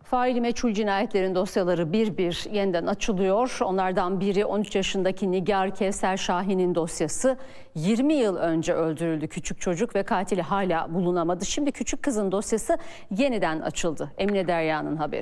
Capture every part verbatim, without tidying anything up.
Faili meçhul cinayetlerin dosyaları bir bir yeniden açılıyor. Onlardan biri on üç yaşındaki Nigar Kevser Şahin'in dosyası. yirmi yıl önce öldürüldü küçük çocuk ve katili hala bulunamadı. Şimdi küçük kızın dosyası yeniden açıldı. Emine Derya'nın haberi.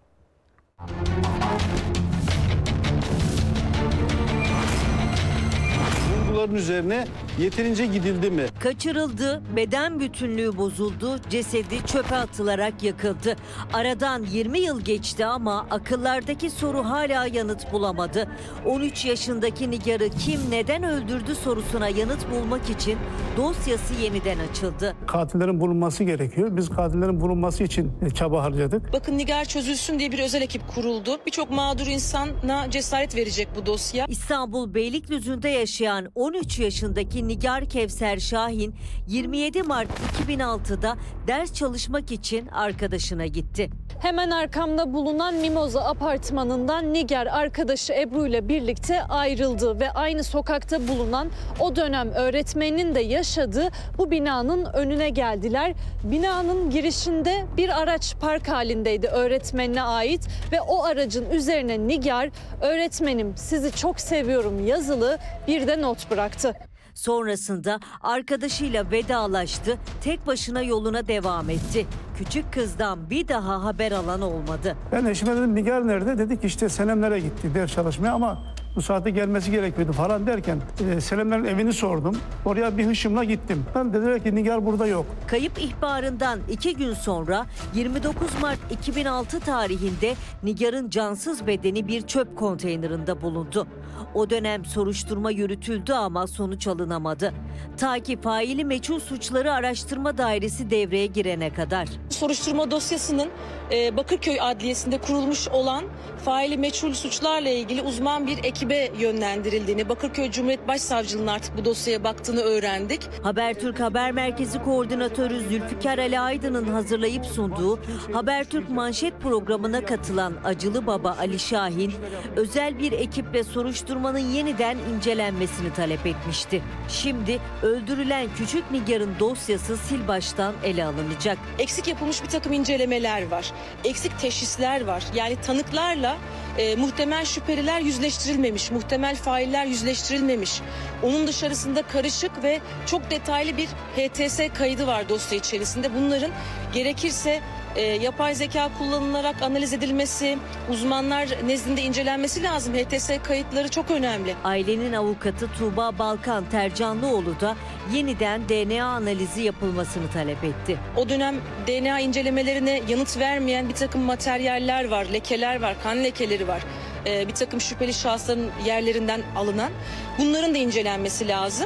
Bulguların üzerine yeterince gidildi mi? Kaçırıldı, beden bütünlüğü bozuldu, cesedi çöpe atılarak yakıldı. Aradan yirmi yıl geçti ama akıllardaki soru hala yanıt bulamadı. on üç yaşındaki Nigar'ı kim neden öldürdü sorusuna yanıt bulmak için dosyası yeniden açıldı. Katillerin bulunması gerekiyor. Biz katillerin bulunması için çaba harcadık. Bakın Nigar çözülsün diye bir özel ekip kuruldu. Birçok mağdur insana cesaret verecek bu dosya. İstanbul Beylikdüzü'nde yaşayan on üç yaşındaki Nigar Kevser Şahin yirmi yedi Mart iki bin altıda ders çalışmak için arkadaşına gitti. Hemen arkamda bulunan Mimoza apartmanından Nigar arkadaşı Ebru ile birlikte ayrıldı ve aynı sokakta bulunan o dönem öğretmeninin de yaşadığı bu binanın önüne geldiler. Binanın girişinde bir araç park halindeydi öğretmenine ait ve o aracın üzerine Nigar "Öğretmenim sizi çok seviyorum" yazılı bir de not bıraktı. Sonrasında arkadaşıyla vedalaştı, tek başına yoluna devam etti. Küçük kızdan bir daha haber alan olmadı. Ben eşime dedim Nigar nerede? Dedi ki işte Senemler'e gitti ders çalışmaya ama bu saatte gelmesi gerekiyordu falan derken e, Senemler'in evini sordum. Oraya bir hışımla gittim. Ben dediler ki Nigar burada yok. Kayıp ihbarından iki gün sonra yirmi dokuz Mart iki bin altı tarihinde Nigar'ın cansız bedeni bir çöp konteynerinde bulundu. O dönem soruşturma yürütüldü ama sonuç alınamadı. Ta ki faili meçhul suçları araştırma dairesi devreye girene kadar. Soruşturma dosyasının e, Bakırköy Adliyesi'nde kurulmuş olan faili meçhul suçlarla ilgili uzman bir ekibe yönlendirildiğini, Bakırköy Cumhuriyet Başsavcılığı'nın artık bu dosyaya baktığını öğrendik. Habertürk Haber Merkezi Koordinatörü Zülfikar Ali Aydın'ın hazırlayıp sunduğu Habertürk Manşet programına katılan Acılı Baba Ali Şahin, özel bir ekiple soruşturmanın yeniden incelenmesini talep etmişti. Şimdi öldürülen küçük Nigar'ın dosyası sil baştan ele alınacak. Eksik yapılmış bir takım incelemeler var. Eksik teşhisler var. Yani tanıklarla e, muhtemel şüpheliler yüzleştirilmemiş. Muhtemel failler yüzleştirilmemiş. Onun dışarısında karışık ve çok detaylı bir H T S kaydı var dosya içerisinde. Bunların gerekirse e, yapay zeka kullanılarak analiz edilmesi, uzmanlar nezdinde incelenmesi lazım. H T S kayıtları çok önemli. Ailenin avukatı Tuğba Balkan Tercanlıoğlu da yeniden D N A analizi yapılmasını talep etti. O dönem D N A incelemelerine yanıt vermeyen bir takım materyaller var, lekeler var, kan lekeleri var. Ee, bir takım şüpheli şahısların yerlerinden alınan. Bunların da incelenmesi lazım.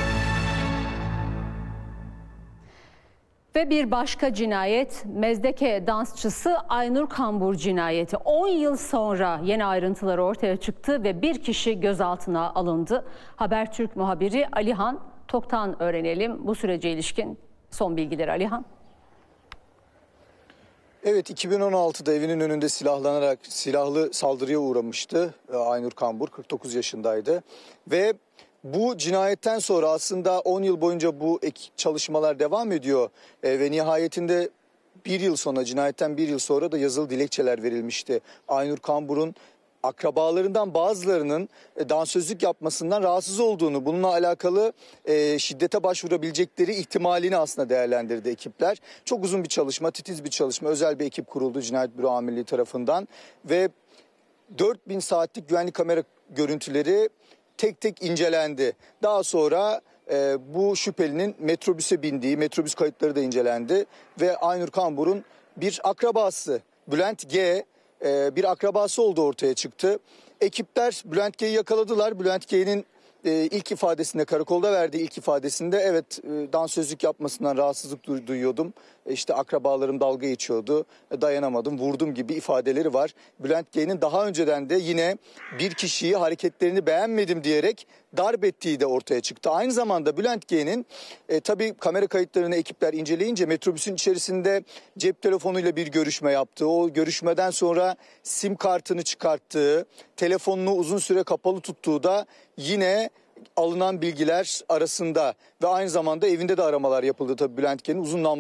Ve bir başka cinayet, Mezdeke dansçısı Aynur Kambur cinayeti. on yıl sonra yeni ayrıntılar ortaya çıktı ve bir kişi gözaltına alındı. Habertürk muhabiri Alihan Tok'tan öğrenelim bu sürece ilişkin son bilgileri. Alihan. Evet, iki bin on altıda evinin önünde silahlanarak silahlı saldırıya uğramıştı Aynur Kambur, kırk dokuz yaşındaydı ve bu cinayetten sonra aslında on yıl boyunca bu çalışmalar devam ediyor e, ve nihayetinde bir yıl sonra, cinayetten bir yıl sonra da yazılı dilekçeler verilmişti. Aynur Kambur'un akrabalarından bazılarının dansözlük yapmasından rahatsız olduğunu, bununla alakalı e, şiddete başvurabilecekleri ihtimalini aslında değerlendirdi ekipler. Çok uzun bir çalışma, titiz bir çalışma, özel bir ekip kuruldu Cinayet Büro Amirliği tarafından ve dört bin saatlik güvenlik kamera görüntüleri tek tek incelendi. Daha sonra e, bu şüphelinin metrobüse bindiği, metrobüs kayıtları da incelendi ve Aynur Kambur'un bir akrabası Bülent G e, bir akrabası olduğu ortaya çıktı. Ekipler Bülent G'yi yakaladılar. Bülent G'nin e, ilk ifadesinde, karakolda verdiği ilk ifadesinde evet e, dansözlük yapmasından rahatsızlık du- duyuyordum. E, işte akrabalarım dalga geçiyordu, e, dayanamadım, vurdum gibi ifadeleri var. Bülent G'nin daha önceden de yine bir kişiyi hareketlerini beğenmedim diyerek darp ettiği de ortaya çıktı. Aynı zamanda Bülent G'nin e, tabii kamera kayıtlarını ekipler inceleyince metrobüsün içerisinde cep telefonuyla bir görüşme yaptığı, o görüşmeden sonra sim kartını çıkarttığı, telefonunu uzun süre kapalı tuttuğu da yine alınan bilgiler arasında ve aynı zamanda evinde de aramalar yapıldı tabii Bülent G'nin uzun namlu